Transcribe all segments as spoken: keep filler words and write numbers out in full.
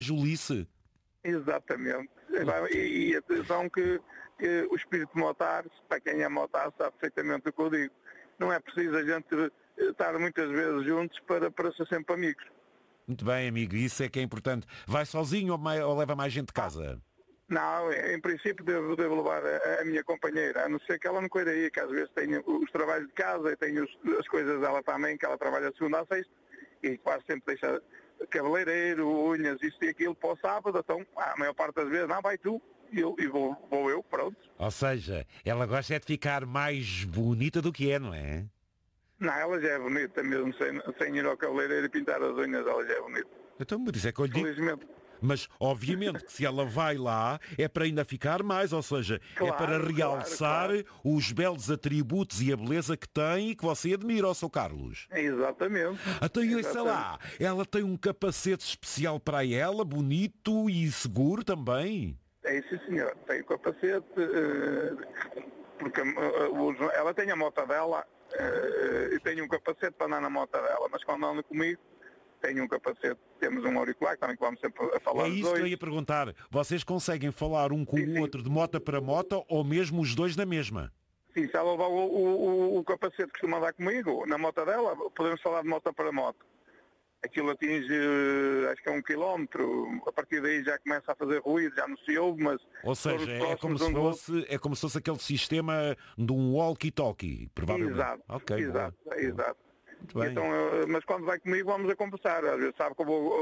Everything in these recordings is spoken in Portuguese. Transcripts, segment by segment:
Julice. Exatamente. E, e atenção que, que o espírito motar, para quem é motar, sabe perfeitamente o que eu digo. Não é preciso a gente estar muitas vezes juntos para, para ser sempre amigos. Muito bem, amigo, isso é que é importante. Vai sozinho ou, mai, ou leva mais gente de casa? Não, em princípio devo, devo levar a, a minha companheira, a não ser que ela não queira ir, que às vezes tenho os trabalhos de casa e tenho os, as coisas dela também, que ela trabalha de segunda a sexta, e quase sempre deixa cabeleireiro, unhas, isto e aquilo para o sábado, então a maior parte das vezes, não, vai tu, e, eu, e vou, vou eu, pronto. Ou seja, ela gosta é de ficar mais bonita do que é, não é? Não, ela já é bonita mesmo, sem, sem ir ao cabeleireiro e pintar as unhas, ela já é bonita. Então, mas isso é que eu lhe digo. Felizmente. Mas, obviamente, que se ela vai lá, é para ainda ficar mais, ou seja, Claro, é para realçar claro, claro. os belos atributos e a beleza que tem e que você admira, ó seu Carlos. Exatamente. Até aí, sei Exatamente. lá, ela tem um capacete especial para ela, bonito e seguro também. É isso, senhor. Tem o capacete, eh, porque eh, ela tem a moto dela, eh, e tem um capacete para andar na moto dela, mas quando anda comigo, tem um capacete, temos um auricular, também que vamos sempre a falar É os isso dois. que eu ia perguntar. Vocês conseguem falar um com Sim, o sim. outro de moto para moto ou mesmo os dois na mesma? Sim, se ela levar o, o, o capacete que costuma andar comigo, na moto dela, podemos falar de moto para moto. Aquilo atinge, acho que é um quilómetro, a partir daí já começa a fazer ruído, já não se ouve, mas... Ou seja, é como, se um fosse, é como se fosse aquele sistema de um walkie-talkie, provavelmente. Exato, Ok, exato, boa. exato. Muito bem. Então, eh, mas quando vai comigo vamos a conversar. Às vezes sabe que eu vou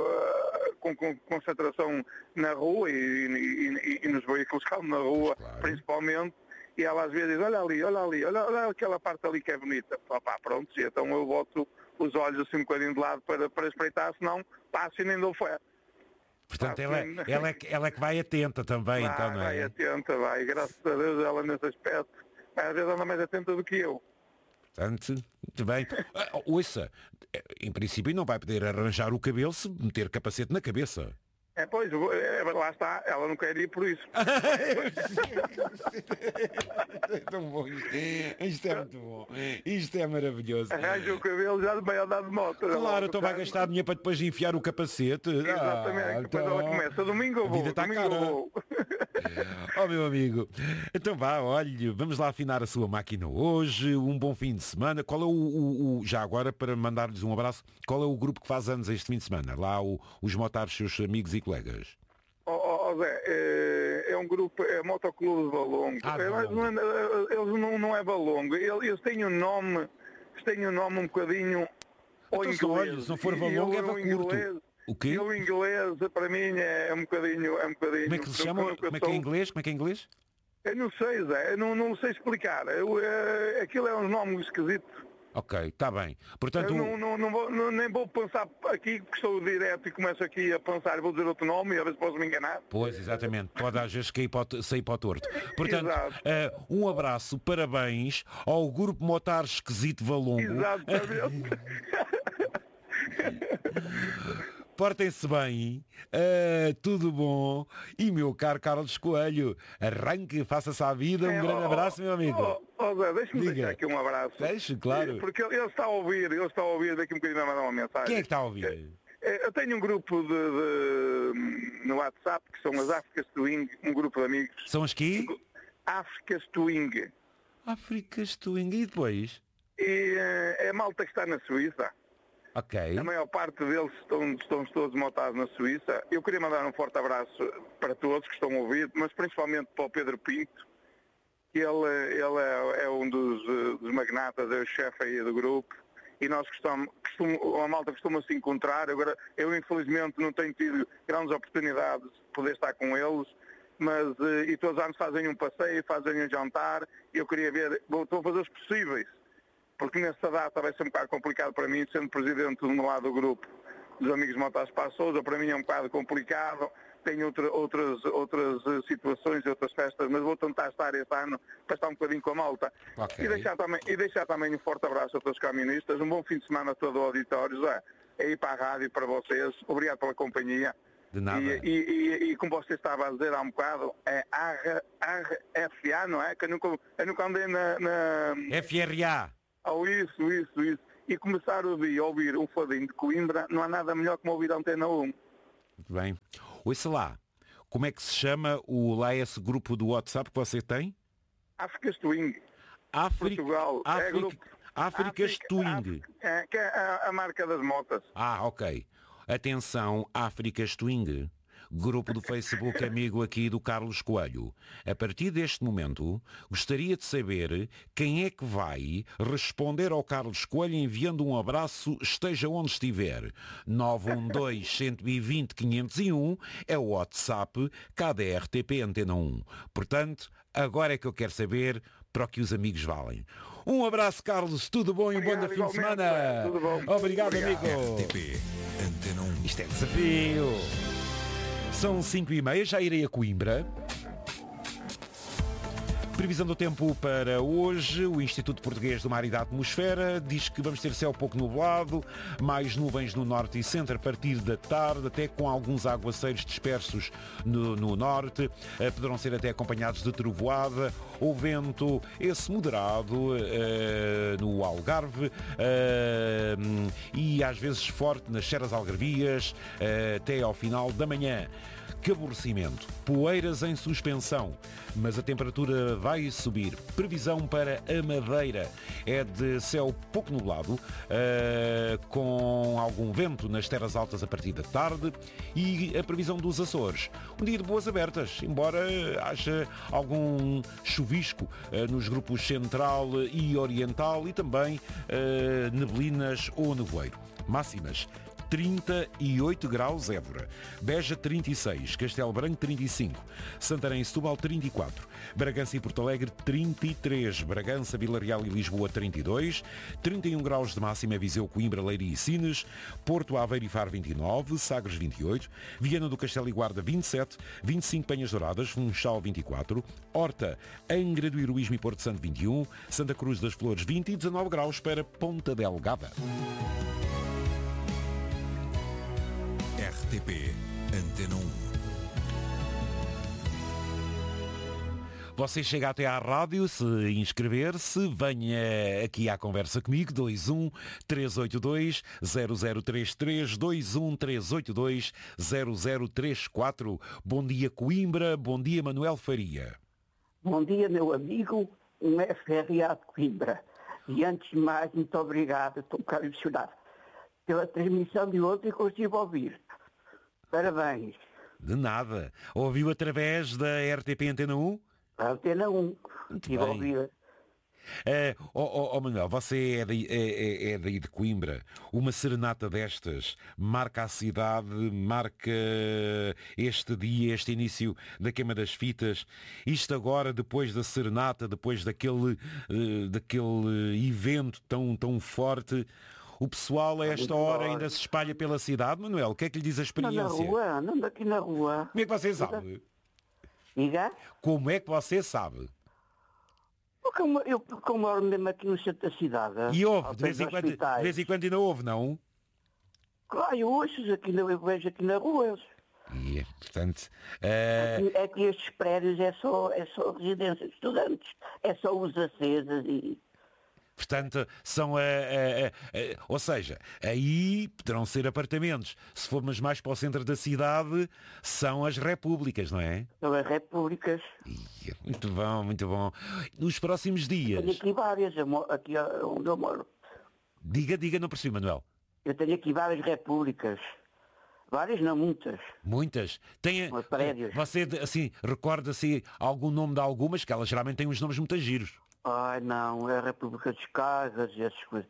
uh, com, com concentração na rua e, e, e, e nos veículos que andam na rua, Claro. principalmente, e ela às vezes diz, olha ali, olha ali, olha, olha aquela parte ali que é bonita. Pá, pronto, e então eu boto os olhos assim um bocadinho de lado para, para espreitar, senão passo e nem dou fé. Portanto, Passo ela, e- ela, é, que- ela é que vai atenta também, vai, então, não vai é? atenta, vai. Graças a Deus ela nesse aspecto, às vezes anda mais atenta do que eu. Portanto, muito bem. Ah, ouça, em princípio não vai poder arranjar o cabelo se meter capacete na cabeça. É, pois, é, lá está, ela não quer ir por isso. É tão bom isto. Isto é muito bom. Isto é maravilhoso. Arranja o cabelo, já vai andar de moto. Claro, então vai gastar dinheiro para depois enfiar o capacete. Exatamente, Ah, depois então... ela começa, domingo eu A vou, vida está domingo cara. eu vou. Oh, meu amigo, então vá, olhe, vamos lá afinar a sua máquina hoje, um bom fim de semana. Qual é o, o- o- já agora, para mandar-lhes um abraço, qual é o grupo que faz anos este fim de semana? Lá o- os motares, seus amigos e colegas. Ó oh, oh, Zé, é, é um grupo, é Motoclube de Valongo. Ah, É, mas não é- eles não, não é Valongo, eles, eles têm um nome, eles têm um nome um bocadinho ao Então, se, olha, inglês. se não for E Valongo, eu- é o Vacurto. inglês- O quê? E o inglês, para mim, é um bocadinho... É um bocadinho Como é que se eu chama? nunca Como é que é em sou- inglês? Como é que é em inglês? Eu não sei, Zé, eu não, não sei explicar. Eu, é, aquilo é um nome esquisito. Ok, está bem. Portanto, Eu não, não, não vou, não- nem vou pensar aqui, porque estou direto e começo aqui a pensar, vou dizer outro nome e às vezes posso me enganar. pois, exatamente, pode às vezes cair para o t- sair para o torto. Portanto, Exato. eh, um abraço, parabéns ao Grupo Motar Esquisito Valongo. Exatamente. Portem-se bem, eh, tudo bom. E meu caro Carlos Coelho, arranque, faça-se à vida. Um É, grande ó, abraço, meu amigo. ó, ó, Zé, deixa-me Diga. deixar aqui um abraço. Deixe, claro. Porque ele ele está a ouvir, ele está a ouvir, daqui um bocadinho vai mandar uma mensagem. Quem é que está a ouvir? É, eu tenho um grupo de, de- no WhatsApp, que são as Áfricas Twing, um grupo de amigos. São as que? Áfricas Twing. Áfricas Twing. E depois? E eh, é a malta que está na Suíça. Ok. A maior parte deles estão, estão todos montados na Suíça. Eu queria mandar um forte abraço para todos que estão a ouvir, mas principalmente para o Pedro Pinto, que ele, ele é, é um dos, eh, dos magnatas, é o chefe aí do grupo, e nós costumamos, costum, a malta costuma se encontrar. Agora, eu infelizmente não tenho tido grandes oportunidades de poder estar com eles, mas, eh, e todos os anos fazem um passeio, fazem um jantar, e eu queria ver, vou, estou a fazer os possíveis, porque nessa data vai ser um bocado complicado para mim, sendo presidente do meu lado do grupo dos Amigos Motas Passousa, para mim é um bocado complicado, tenho outra, outras, outras eh, situações, outras festas, mas vou tentar estar este ano para estar um bocadinho com a malta. Ok. E, deixar também, e deixar também um forte abraço a todos os caministas, um bom fim de semana a todo o auditório, Zé, aí para a rádio, para vocês, obrigado pela companhia. De nada. E, e, e, e como você estava a dizer há um bocado, é R F A, não é? Que eu nunca, eu nunca andei na... na... F R A. Oh, isso, isso, isso. E começar a ouvir, a ouvir um fadinho de Coimbra, não há nada melhor que me ouvir a Antena um. Muito bem. Ouça lá, como é que se chama o, lá esse grupo do WhatsApp que você tem? África Swing. África, Portugal. África, É grupo. África Swing. África, é, que é a, a marca das motas. Ah, ok. Atenção, África Swing. Grupo do Facebook amigo aqui do Carlos Coelho. A partir deste momento, gostaria de saber quem é que vai responder ao Carlos Coelho enviando um abraço, esteja onde estiver. nove um dois, um dois zero, quinhentos e um é o WhatsApp cá da R T P Antena um. Portanto, agora é que eu quero saber para o que os amigos valem. Um abraço, Carlos. Tudo bom e um bom fim de semana. Tudo bom. Obrigado, Obrigado. amigo. R T P Antena um. Isto é desafio. São cinco e meia, já irei a Coimbra. Previsão do tempo para hoje, o Instituto Português do Mar e da Atmosfera diz que vamos ter céu pouco nublado, mais nuvens no norte e centro a partir da tarde, até com alguns aguaceiros dispersos no, no norte, eh, poderão ser até acompanhados de trovoada, o vento esse moderado eh, no Algarve eh, e às vezes forte nas serras algarvias eh, até ao final da manhã. Que aborrecimento. Poeiras em suspensão, mas a temperatura vai subir. Previsão para a Madeira é de céu pouco nublado, uh, com algum vento nas terras altas a partir da tarde, e a previsão dos Açores. Um dia de boas abertas, embora haja algum chuvisco uh, nos grupos central e oriental e também uh, neblinas ou nevoeiro. Máximas. trinta e oito graus Évora, Beja trinta e seis, Castelo Branco trinta e cinco, Santarém e Setúbal trinta e quatro, Bragança e Porto Alegre trinta e três, Bragança, Vila Real e Lisboa trinta e dois, trinta e um graus de máxima Viseu, Coimbra, Leiria e Sines, Porto, Aveiro e Faro vinte e nove, Sagres vinte e oito, Viana do Castelo e Guarda vinte e sete, vinte e cinco Penhas Douradas, Funchal vinte e quatro, Horta, Angra do Heroísmo e Porto Santo vinte e um, Santa Cruz das Flores vinte e dezanove graus para Ponta Delgada. R T P Antena um. Você chega até à rádio, se inscrever-se, venha aqui à conversa comigo, dois um três oito dois zero zero três três, dois um três oito dois zero zero três quatro. Bom dia, Coimbra, bom dia, Manuel Faria. Bom dia, meu amigo, um F R A de Coimbra. E antes de mais, muito obrigado, estou um bocado emocionado pela transmissão de ontem e consigo ouvir. Parabéns. De nada. Ouviu através da R T P Antena um? A Antena um. Muito Estive a ouvir. Uh, oh, oh, oh Manuel, você é daí, é, é, é daí de Coimbra. Uma serenata destas marca a cidade, marca este dia, este início da queima das fitas. Isto agora, depois da serenata, depois daquele, uh, daquele evento tão, tão forte, o pessoal a esta hora ainda se espalha pela cidade. Manuel, o que é que lhe diz a experiência? Não, na rua, não aqui na rua. Como é que você sabe? Diga? Como é que você sabe? Porque eu, eu, porque eu moro mesmo aqui no centro da cidade. E ouve, ao de vez, pé em dos quando, de hospitais. vez em quando ainda ouve, não? Claro, eu ouço aqui, na- eu vejo aqui na rua. E, portanto, eh, Aqui, é que estes prédios é só, é só residência de estudantes. É só luz acesas e... portanto, são a, a- a- a- ou seja, aí poderão ser apartamentos. Se formos mais para o centro da cidade, são as repúblicas, não é? São as repúblicas. Ih, muito bom, muito bom. Nos próximos Tenho dias, aqui várias, eu mo- aqui onde eu moro. diga, diga, não percebi, Manuel. Eu tenho aqui várias repúblicas. Várias, não muitas. Muitas. Tem, Os prédios. você, assim, recorda-se algum nome de algumas, que elas geralmente têm uns nomes muito giros. Ai não, é a República dos Casas e essas coisas.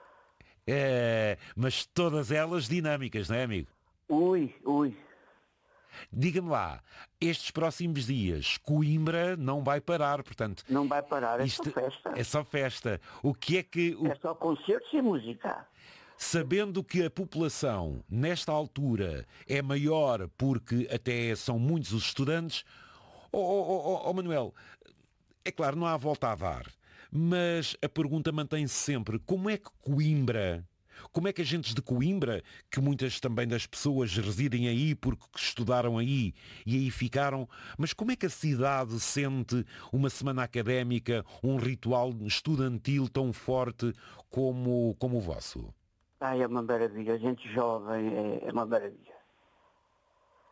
É, mas todas elas dinâmicas, não é, amigo? Ui, ui. Diga-me lá, estes próximos dias, Coimbra não vai parar, portanto... Não vai parar, é isto só festa. é só festa. O que é que... o- É só concertos e música. Sabendo que a população, nesta altura, é maior porque até são muitos os estudantes, oh, oh, oh, oh, Manuel, é claro, não há volta a dar, mas a pergunta mantém-se sempre, como é que Coimbra, como é que agentes de Coimbra, que muitas também das pessoas residem aí porque estudaram aí e aí ficaram, mas como é que a cidade sente uma semana académica, um ritual estudantil tão forte como, como o vosso? Ai, é uma maravilha. A gente jovem é, é uma maravilha.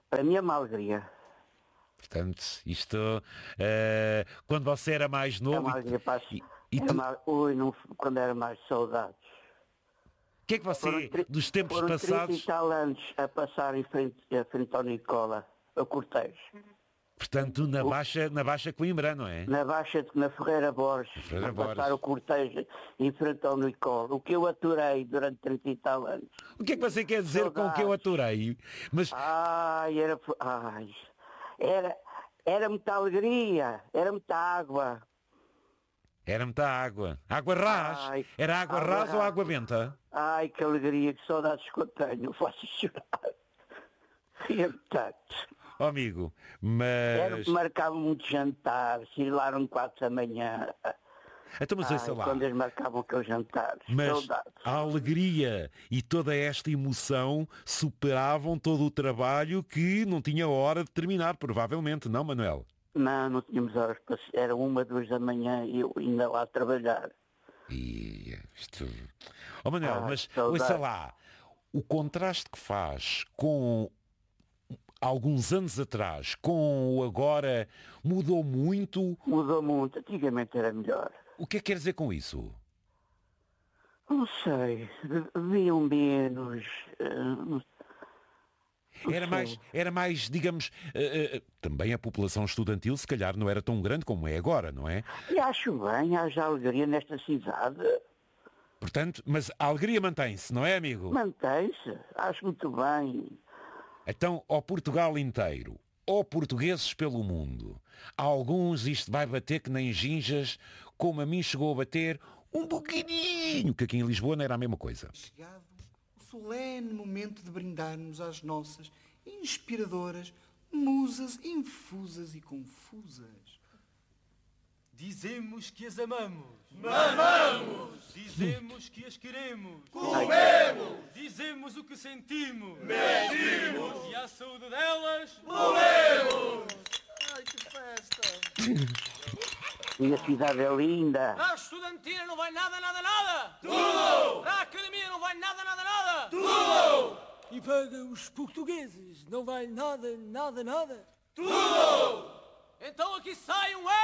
Para mim é uma alegria. Portanto, isto, uh, quando você era mais novo... É uma alegria, pá. E, e é tu, uma, ui, não, quando era mais saudades. o que é que você, Foram, dos tempos foram passados... trinta e tal anos a passar em frente, em frente ao Nicola, a cortejo. Portanto, na Baixa, na Baixa Coimbra, não é? Na Baixa, na Ferreira Borges, Ferreira a passar Borges. o cortejo em frente ao Nicola. O que eu aturei durante trinta e tal anos. O que é que você quer dizer com o que eu aturei? Mas, Ai, era... Ai, era, era muita alegria, era muita água. era muita água. Água ras? Ai, Era água, água ras ou ras. água benta? Ai, que alegria, que saudades que eu tenho, faço chorar. Ria-me tanto. Oh, amigo, Era mas... que marcavam muito jantar, se lá eram quatro da manhã. Então, mas Ai, sei lá. quando eles marcavam aqueles jantares, Mas saudades. a alegria e toda esta emoção superavam todo o trabalho que não tinha hora de terminar, provavelmente, não, Manuel? Não, não tínhamos horas para... Era uma, duas da manhã e eu ainda lá a trabalhar. E isto... Oh, Manuel, Ai, mas saudades. ouça lá, o contraste que faz com alguns anos atrás, com o agora, mudou muito. Mudou muito, antigamente era melhor. O que é que quer dizer com isso? Não sei, bebiam menos. eh, não- não Era sei. mais, era mais, digamos, eh, eh, também a população estudantil se calhar não era tão grande como é agora, não é? E acho bem, haja alegria nesta cidade. Portanto, mas a alegria mantém-se, não é, amigo? Mantém-se, acho muito bem. Então, ao Portugal inteiro, ou portugueses pelo mundo, a alguns isto vai bater que nem ginjas, como a mim chegou a bater um bocadinho, que aqui em Lisboa não era a mesma coisa. Chegado o solene momento de brindarmos às nossas inspiradoras musas infusas e confusas. Dizemos que as amamos. Mamamos! Dizemos que as queremos. Comemos! Dizemos o que sentimos. Medimos! E à saúde delas... Ai, que festa! E a cidade é linda. Para a estudantina não vai nada, nada, nada! Tudo! Para a academia não vai nada, nada, nada! Tudo! E para os portugueses não vai nada, nada, nada? Tudo! Então aqui sai um